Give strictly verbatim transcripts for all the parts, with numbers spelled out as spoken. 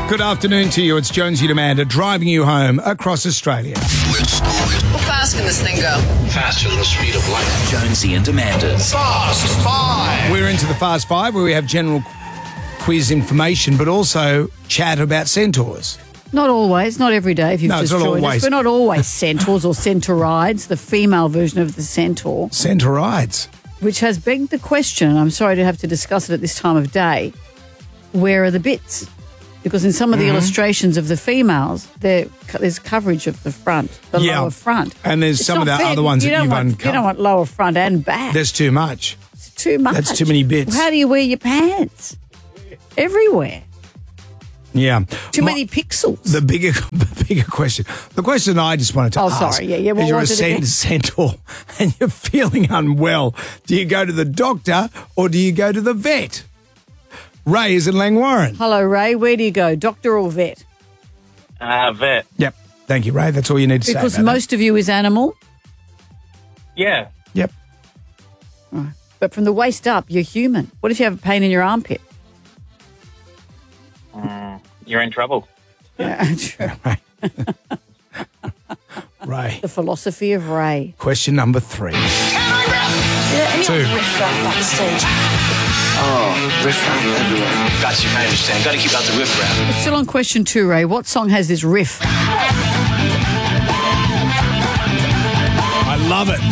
Good afternoon to you. It's Jonesy and Amanda driving you home across Australia. How fast can this thing go? Faster than the speed of light. Jonesy and Amanda's Fast Five. We're into the Fast Five, where we have general quiz information, but also chat about centaurs. Not always, not every day if you've No, it's just not joined always. us. We're not always centaurs or centaurides, the female version of the centaur, Centaurides. which has begged the question, and I'm sorry to have to discuss it at this time of day, where are the bits? Because in some of the Mm-hmm. illustrations of the females, there, there's coverage of the front, the Yeah. lower front. And there's It's some of not the fair. other ones you that don't you've want, uncovered. You don't want lower front and back. There's too much. It's too much. That's too many bits. Well, how do you wear your pants? Everywhere. Yeah. Too My- many pixels. The bigger, the bigger question. The question I just wanted to Oh, ask. sorry. Yeah, yeah. What is you're a was it again? cent- centaur and you're feeling unwell. Do you go to the doctor or do you go to the vet? Ray is in Langwarren. Hello, Ray. Where do you go, doctor or vet? Uh, vet. Yep. Thank you, Ray. That's all you need to say. Because about most of you is animal, Yeah. that. Yep. but from the waist up, you're human. What if you have a pain in your armpit? Mm, you're in trouble. Yeah, true. Ray. Ray. The philosophy of Ray. Question number three. Two. Oh, riffraff everywhere. Got you, I understand. Got to keep out the riffraff. We're still on question two, Ray. What song has this riff? I love it.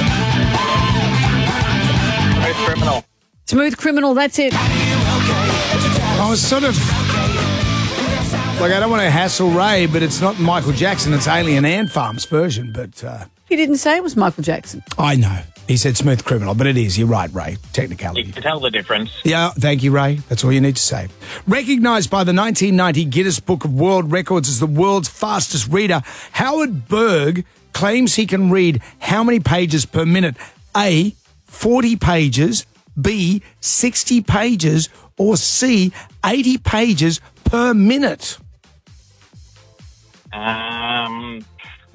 Smooth criminal. Smooth Criminal, that's it. I was sort of like, I don't want to hassle Ray, but it's not Michael Jackson. It's Alien Ant Farm's version. But uh, He didn't say it was Michael Jackson. I know he said "Smooth Criminal," but it is. You're right, Ray. You Technicality. can tell the difference. Yeah, thank you, Ray. That's all you need to say. Recognised by the nineteen ninety Guinness Book of World Records as the world's fastest reader, Howard Berg claims he can read how many pages per minute? A, forty pages, B, sixty pages, or C, eighty pages per minute? Um, one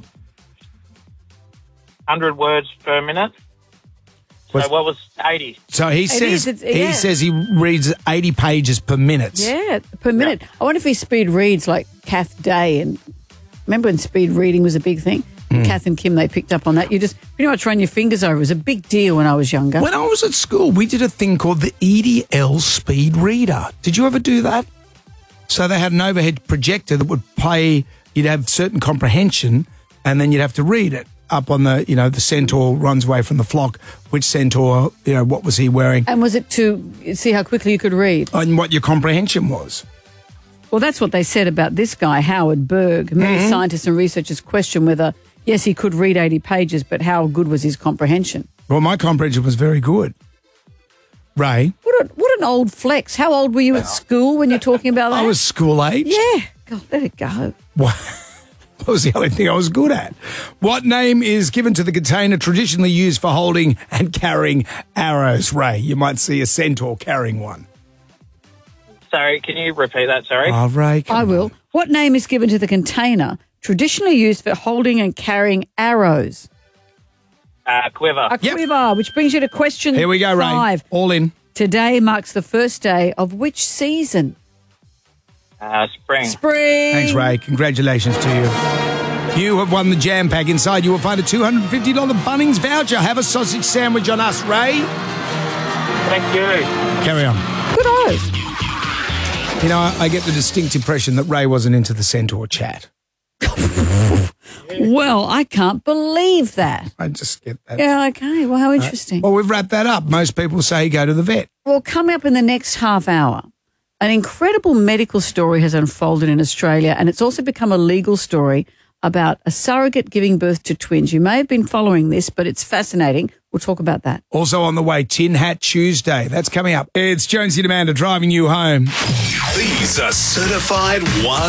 hundred words per minute. So What's- what was eighty? So he It says is, it's- he yeah. says he reads eighty pages per minute. Yeah, per minute. I wonder if he speed reads like Kath Day. And remember when speed reading was a big thing? Hmm. Kath and Kim, they picked up on that. You just pretty much run your fingers over. It was a big deal when I was younger. When I was at school, we did a thing called the E D L Speed Reader. Did you ever do that? So they had an overhead projector that would play, you'd have certain comprehension, and then you'd have to read it up on the, you know, the centaur runs away from the flock. Which centaur, you know, what was he wearing? And was it to see how quickly you could read? And what your comprehension was. Well, that's what they said about this guy, Howard Berg. Many Mm-hmm. scientists and researchers question whether, yes, he could read eighty pages, but how good was his comprehension? Well, my comprehension was very good. Ray, What, a, what an old flex. How old were you at school when you're talking about that? I was school age. Yeah. God, let it go. What? That was the only thing I was good at. What name is given to the container traditionally used for holding and carrying arrows, Ray? You might see a centaur carrying one. Sorry, can you repeat that? Sorry. Oh, Ray, come I will. on. What name is given to the container traditionally used for holding and carrying arrows? Uh, quiver. A Yep. quiver, which brings you to question Here we go, Ray. five. All in. Today marks the first day of which season? Uh, spring. Spring. Thanks, Ray. Congratulations to you. You have won the jam pack. Inside, you will find a two hundred fifty dollars Bunnings voucher. Have a sausage sandwich on us, Ray. Thank you. Carry on. Good eyes. You know, I, I get the distinct impression that Ray wasn't into the centaur chat. Well, I can't believe that. I just get that. Yeah, okay. Well, how interesting. Well, we've wrapped that up. Most people say go to the vet. Well, coming up in the next half hour, an incredible medical story has unfolded in Australia, and it's also become a legal story about a surrogate giving birth to twins. You may have been following this, but it's fascinating. We'll talk about that. Also on the way, Tin Hat Tuesday. That's coming up. It's Jonesy and Amanda driving you home. These are certified one.